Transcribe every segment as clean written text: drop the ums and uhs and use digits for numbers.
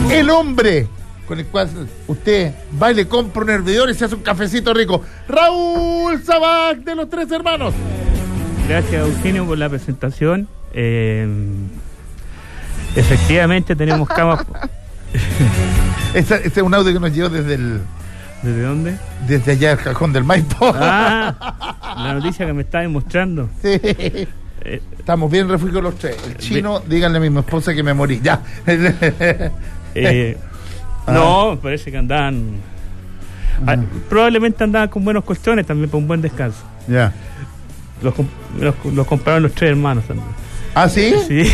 El hombre con el cual usted va y le compra un hervidor y se hace un cafecito rico. Raúl Sabac, de Los Tres Hermanos. Gracias, Eugenio, por la presentación. Efectivamente tenemos camas. Este es un audio que nos llegó desde el... ¿Desde dónde? Desde allá, el Cajón del Maipo. La noticia que me estaba mostrando. Sí. Estamos bien refugio los tres. El chino, díganle a mi esposa que me morí. Ya. No, parece que andaban. Probablemente andaban con buenos colchones también para un buen descanso. Ya. Los compraron los tres hermanos también. ¿Ah, sí? Sí.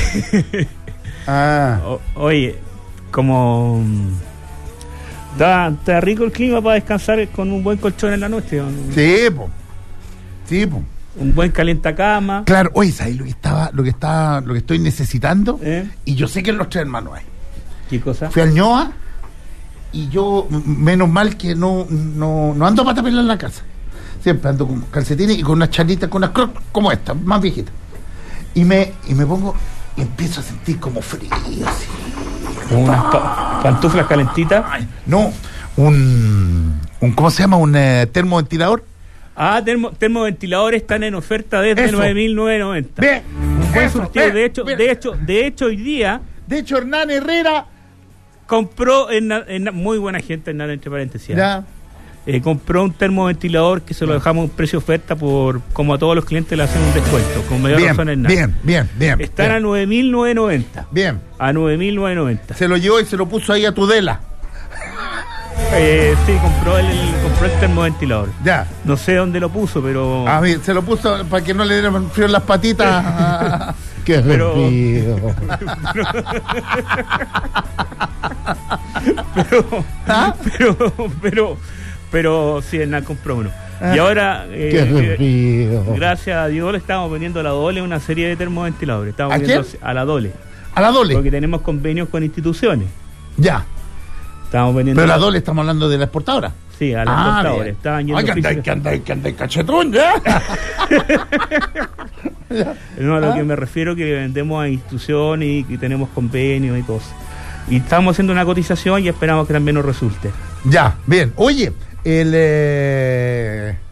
Oye, como está rico el clima para descansar con un buen colchón en la noche. Sí, po. Sí, po. Un buen calientacama. Claro, oye, ¿sabes lo que estoy necesitando? Y yo sé que en Los Tres Hermanos hay. ¿Qué cosa? Fui al ñoa y yo, menos mal que no ando a pata pelada en la casa. Siempre ando con calcetines y con unas charlitas, con unas crocs como esta, más viejitas. Y me pongo y empiezo a sentir como frío, así. Unas pantuflas calentitas. No, un ¿cómo se llama? Un termoventilador. Termoventiladores están en oferta desde 9.990. Ve, un buen surtido. De hecho, hoy día. De hecho, Hernán Herrera compró muy buena gente, Hernán, entre paréntesis. Ya. Compró un termoventilador que se lo dejamos en precio oferta como a todos los clientes le hacen un descuento. Con mayor razón, Hernán. Bien. Están a 9.990. Bien. A 9.990. Se lo llevó y se lo puso ahí a Tudela. Sí, compró el termoventilador. Ya. No sé dónde lo puso, pero... A mí, se lo puso para que no le dieran frío en las patitas. ¡Qué resfrío! Pero sí, Hernán compró uno. Y ahora, gracias a Dios, le estamos vendiendo a la Dole una serie de termoventiladores. Estamos vendiendo a la Dole. ¿A la Dole? Porque tenemos convenios con instituciones. Ya. Estamos vendiendo. Pero la Dole estamos hablando de la exportadora. Sí, a la exportadora. Estaban yendo que anda cachetón, ya. No, a lo que me refiero que vendemos a instituciones y tenemos convenios y cosas. Y estamos haciendo una cotización y esperamos que también nos resulte. Ya, bien. Oye, el